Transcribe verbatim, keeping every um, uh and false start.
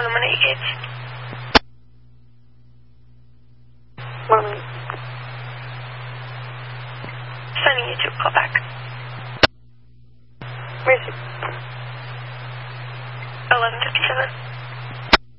One minute, it's... One minute. Sending you to a call back. Where's it? eleven fifty-seven.